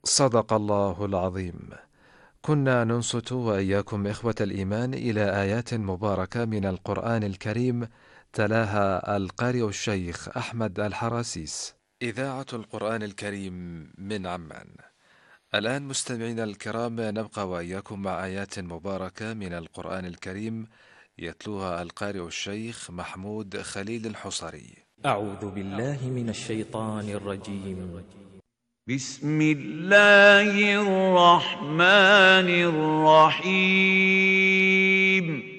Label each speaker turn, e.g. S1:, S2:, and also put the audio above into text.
S1: صدق الله العظيم. كنا ننصت وإياكم إخوة الإيمان إلى آيات مباركة من القرآن الكريم، تلاها القارئ الشيخ أحمد الحراسيس، إذاعة القرآن الكريم من عمان. الآن مستمعينا الكرام، نبقى وإياكم مع آيات مباركة من القرآن الكريم يتلوها القارئ الشيخ محمود خليل الحصري.
S2: أعوذ بالله من الشيطان الرجيم.
S3: بسم الله الرحمن الرحيم